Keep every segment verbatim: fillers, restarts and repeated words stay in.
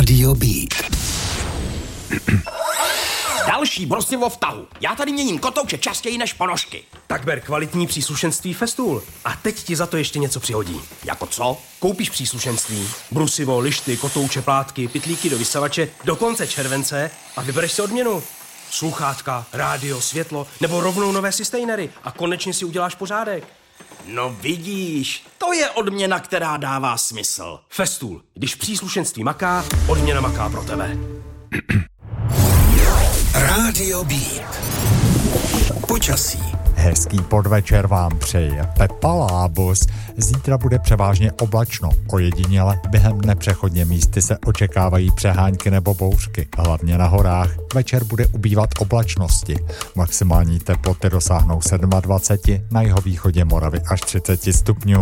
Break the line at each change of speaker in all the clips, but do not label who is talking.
Rádio Beat.
Další brosivo v tahu. Já tady měním kotouče častěji než ponožky.
Tak ber kvalitní příslušenství Festool. A teď ti za to ještě něco přihodí.
Jako co?
Koupíš příslušenství, brusivo, lišty, kotouče, plátky, pytlíky do vysavače do konce července a vybereš si odměnu. Sluchátka, rádio, světlo nebo rovnou nové sustainery a konečně si uděláš pořádek.
No vidíš, to je odměna, která dává smysl.
Festool. Když příslušenství maká, odměna maká pro tebe.
Rádio Beat. Počasí.
Hezký podvečer vám přeje Pepa Lábus. Zítra bude převážně oblačno. Ojediněle během dne přechodně místy se očekávají přehánky nebo bouřky. Hlavně na horách. Večer bude ubývat oblačnosti. Maximální teploty dosáhnou dvacet sedm, na jihovýchodě Moravy až třicet stupňů.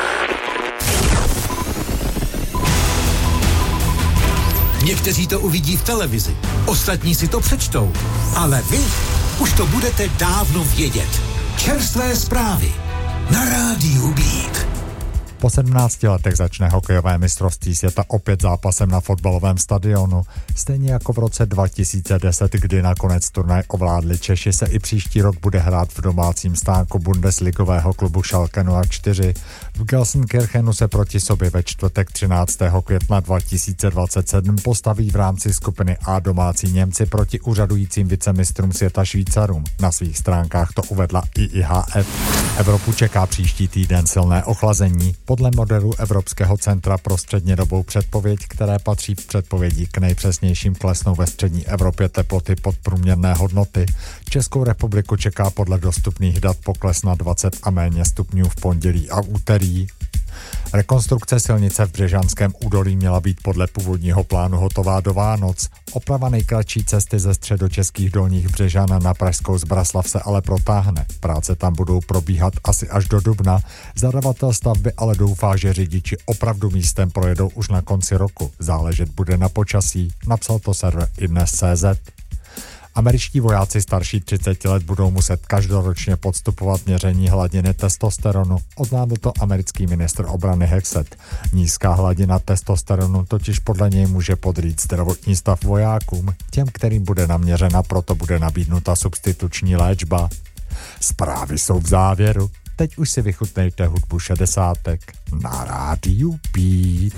Někteří to uvidí v televizi, ostatní si to přečtou. Ale vy už to budete dávno vědět. Čerstvé zprávy na Rádiu Beat.
Po sedmnácti letech začne hokejové mistrovství světa opět zápasem na fotbalovém stadionu. Stejně jako v roce dva tisíce deset, kdy nakonec turnaj ovládli Češi, se i příští rok bude hrát v domácím stánku bundesligového klubu Schalke nula čtyři. V Gelsenkirchenu se proti sobě ve čtvrtek třináctého května dva tisíce dvacet sedm postaví v rámci skupiny A domácí Němci proti úřadujícím vicemistrům světa Švýcarům. Na svých stránkách to uvedla I I H F. Evropu čeká příští týden silné ochlazení. Podle modelu Evropského centra pro střednědobou předpověď, které patří v předpovědí k nejpřesnějším, klesnou ve střední Evropě teploty pod průměrné hodnoty. Českou republiku čeká podle dostupných dat pokles na dvacet a méně stupňů v pondělí a úterý. Rekonstrukce silnice v Břežanském údolí měla být podle původního plánu hotová do Vánoc. Oprava nejkratší cesty ze středočeských Dolních Břežan na pražskou Zbraslav se ale protáhne. Práce tam budou probíhat asi až do dubna. Zadavatel stavby ale doufá, že řidiči opravdu místem projedou už na konci roku. Záležet bude na počasí, napsal to server i dnes tečka cé zet. Američtí vojáci starší třicet let budou muset každoročně podstupovat měření hladiny testosteronu, oznámil to americký ministr obrany Hexet. Nízká hladina testosteronu totiž podle něj může podrýt zdravotní stav vojákům. Těm, kterým bude naměřena, proto bude nabídnuta substituční léčba. Zprávy jsou v závěru. Teď už si vychutnejte hudbu šedesátek na Rádiu Beat.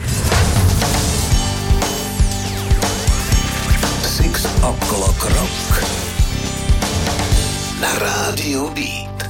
Six O'Clock Rock na Rádiu Beat.